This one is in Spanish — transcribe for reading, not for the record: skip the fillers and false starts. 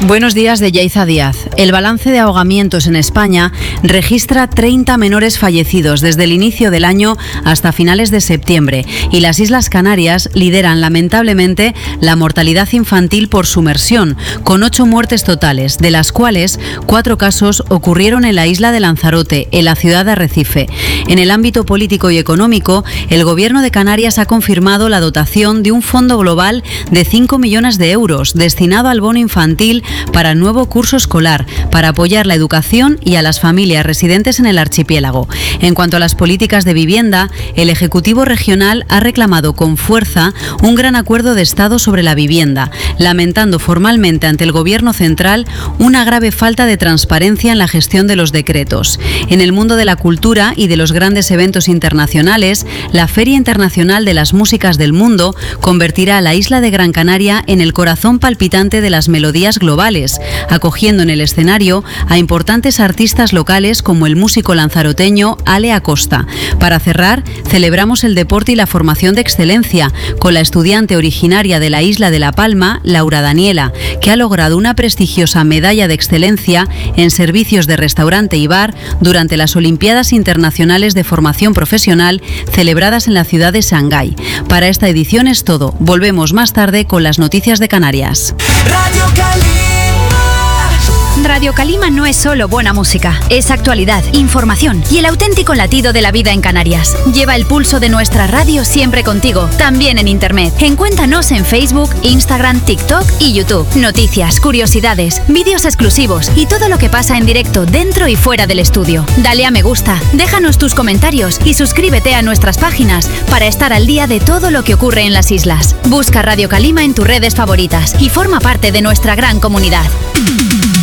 Buenos días de Yaiza Díaz. El balance de ahogamientos en España registra 30 menores fallecidos desde el inicio del año hasta finales de septiembre y las Islas Canarias lideran lamentablemente la mortalidad infantil por sumersión, con 8 muertes totales, de las cuales 4 casos ocurrieron en la isla de Lanzarote, en la ciudad de Arrecife. En el ámbito político y económico, el Gobierno de Canarias ha confirmado la dotación de un fondo global de 5 millones de euros destinado al bono infantil para el nuevo curso escolar, para apoyar la educación y a las familias residentes en el archipiélago. En cuanto a las políticas de vivienda, el Ejecutivo Regional ha reclamado con fuerza un gran acuerdo de Estado sobre la vivienda, lamentando formalmente ante el Gobierno central una grave falta de transparencia en la gestión de los decretos. En el mundo de la cultura y de los grandes eventos internacionales, la Feria Internacional de las Músicas del Mundo convertirá a la isla de Gran Canaria en el corazón palpitante de las melodías globales, acogiendo en el escenario a importantes artistas locales como el músico lanzaroteño Ale Acosta. Para cerrar, celebramos el deporte y la formación de excelencia con la estudiante originaria de la isla de La Palma, Laura Daniela, que ha logrado una prestigiosa medalla de excelencia en servicios de restaurante y bar durante las Olimpiadas Internacionales de Formación Profesional celebradas en la ciudad de Shanghái. Para esta edición es todo. Volvemos más tarde con las noticias de Canarias. Radio Calima no es solo buena música, es actualidad, información y el auténtico latido de la vida en Canarias. Lleva el pulso de nuestra radio siempre contigo, también en internet. Encuéntranos en Facebook, Instagram, TikTok y YouTube. Noticias, curiosidades, vídeos exclusivos y todo lo que pasa en directo dentro y fuera del estudio. Dale a me gusta, déjanos tus comentarios y suscríbete a nuestras páginas para estar al día de todo lo que ocurre en las islas. Busca Radio Calima en tus redes favoritas y forma parte de nuestra gran comunidad.